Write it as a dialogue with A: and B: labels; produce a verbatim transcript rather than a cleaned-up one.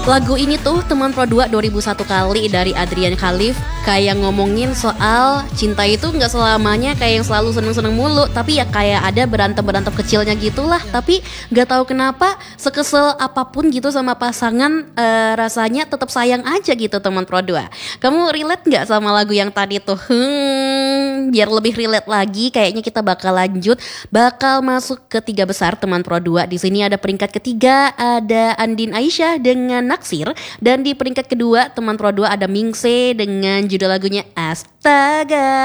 A: Lagu ini tuh teman Pro dua dua ribu satu kali dari Adrian Khalif, kayak ngomongin soal cinta itu gak selamanya kayak yang selalu seneng-seneng mulu, tapi ya kayak ada berantem-berantem kecilnya gitulah. Tapi gak tahu kenapa sekesel apapun gitu sama pasangan, uh, rasanya tetap sayang aja gitu teman Pro dua. Kamu relate gak sama lagu yang tadi tuh? Hmm, biar lebih relate lagi, kayaknya kita bakal lanjut, bakal masuk ke tiga besar teman Pro dua. Di sini ada peringkat ketiga, ada Andin Aisyah dengan Naksir, dan di peringkat kedua teman Pro dua ada Mingse dengan judul lagunya Astaga.